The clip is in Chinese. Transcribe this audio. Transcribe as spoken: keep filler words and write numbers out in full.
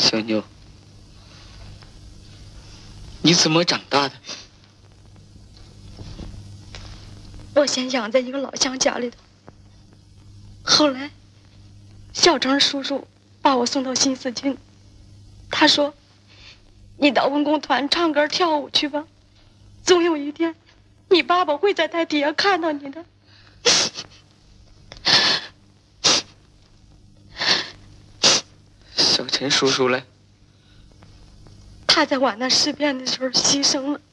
小妞，你怎么长大的？ 我先养在一个老乡家里头，后来小张叔叔把我送到新四军，他说：“你到文工团唱歌跳舞去吧，总有一天，你爸爸会在台底下看到你的。” 小陈叔叔嘞？ 他在皖南事变的时候牺牲了。